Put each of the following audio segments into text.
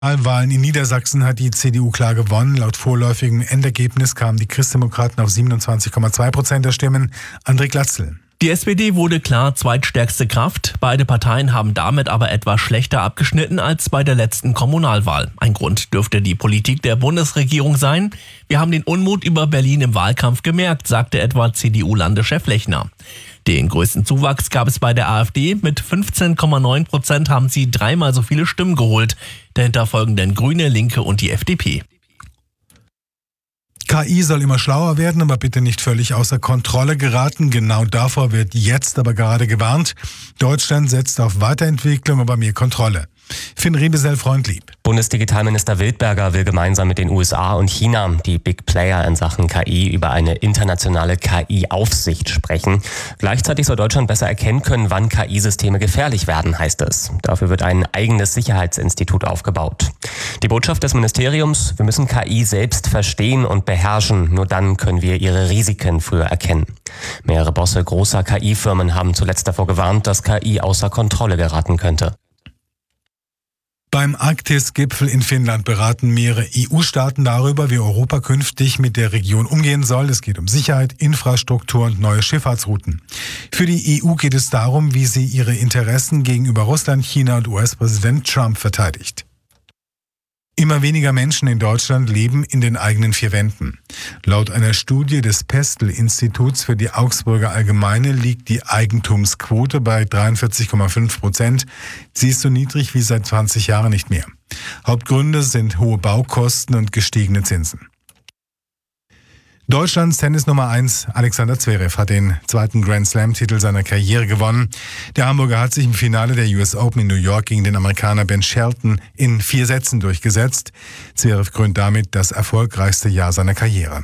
Wahlen in Niedersachsen hat die CDU klar gewonnen. Laut vorläufigem Endergebnis kamen die Christdemokraten auf 27,2% der Stimmen. André Glatzel. Die SPD wurde klar zweitstärkste Kraft. Beide Parteien haben damit aber etwas schlechter abgeschnitten als bei der letzten Kommunalwahl. Ein Grund dürfte die Politik der Bundesregierung sein. Wir haben den Unmut über Berlin im Wahlkampf gemerkt, sagte etwa CDU-Landeschef Lechner. Den größten Zuwachs gab es bei der AfD. Mit 15,9% haben sie dreimal so viele Stimmen geholt. Dahinter folgen dann Grüne, Linke und die FDP. KI soll immer schlauer werden, aber bitte nicht völlig außer Kontrolle geraten. Genau davor wird jetzt aber gerade gewarnt. Deutschland setzt auf Weiterentwicklung, aber mehr Kontrolle. Finn Riebesell, Freundlieb. Bundesdigitalminister Wildberger will gemeinsam mit den USA und China, die Big Player in Sachen KI, über eine internationale KI-Aufsicht sprechen. Gleichzeitig soll Deutschland besser erkennen können, wann KI-Systeme gefährlich werden, heißt es. Dafür wird ein eigenes Sicherheitsinstitut aufgebaut. Die Botschaft des Ministeriums: Wir müssen KI selbst verstehen und beherrschen. Nur dann können wir ihre Risiken früher erkennen. Mehrere Bosse großer KI-Firmen haben zuletzt davor gewarnt, dass KI außer Kontrolle geraten könnte. Beim Arktis-Gipfel in Finnland beraten mehrere EU-Staaten darüber, wie Europa künftig mit der Region umgehen soll. Es geht um Sicherheit, Infrastruktur und neue Schifffahrtsrouten. Für die EU geht es darum, wie sie ihre Interessen gegenüber Russland, China und US-Präsident Trump verteidigt. Immer weniger Menschen in Deutschland leben in den eigenen vier Wänden. Laut einer Studie des Pestel-Instituts für die Augsburger Allgemeine liegt die Eigentumsquote bei 43,5%. Sie ist so niedrig wie seit 20 Jahren nicht mehr. Hauptgründe sind hohe Baukosten und gestiegene Zinsen. Deutschlands Tennis Nummer 1 Alexander Zverev hat den zweiten Grand-Slam-Titel seiner Karriere gewonnen. Der Hamburger hat sich im Finale der US Open in New York gegen den Amerikaner Ben Shelton in 4 Sätzen durchgesetzt. Zverev krönt damit das erfolgreichste Jahr seiner Karriere.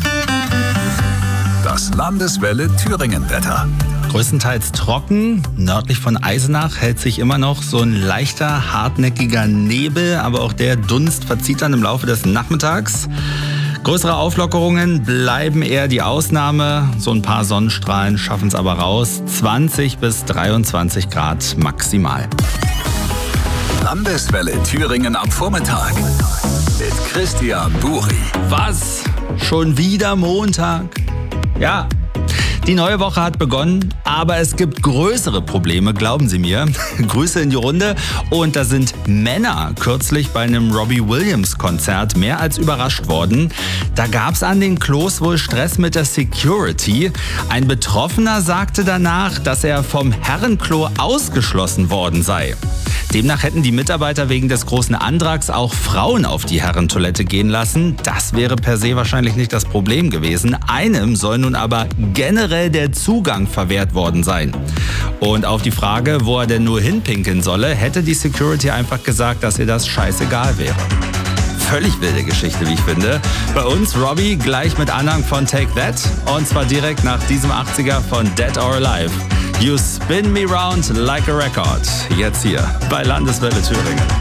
Das Landeswelle Thüringen-Wetter. Größtenteils trocken, nördlich von Eisenach hält sich immer noch so ein leichter, hartnäckiger Nebel, aber auch der Dunst verzieht dann im Laufe des Nachmittags. Größere Auflockerungen bleiben eher die Ausnahme. So ein paar Sonnenstrahlen schaffen es aber raus. 20 bis 23 Grad maximal. Landeswelle Thüringen am Vormittag mit Christian Buri. Was? Schon wieder Montag? Ja, die neue Woche hat begonnen, aber es gibt größere Probleme, glauben Sie mir. Grüße in die Runde. Und da sind Männer kürzlich bei einem Robbie Williams-Konzert mehr als überrascht worden. Da gab es an den Klos wohl Stress mit der Security. Ein Betroffener sagte danach, dass er vom Herrenklo ausgeschlossen worden sei. Demnach hätten die Mitarbeiter wegen des großen Antrags auch Frauen auf die Herrentoilette gehen lassen. Das wäre per se wahrscheinlich nicht das Problem gewesen. Einem soll nun aber generell der Zugang verwehrt worden sein. Und auf die Frage, wo er denn nur hinpinkeln solle, hätte die Security einfach gesagt, dass ihr das scheißegal wäre. Völlig wilde Geschichte, wie ich finde. Bei uns Robbie gleich mit Anhang von Take That. Und zwar direkt nach diesem 80er von Dead or Alive. You spin me round like a record. Jetzt hier bei Landeswelle Thüringen.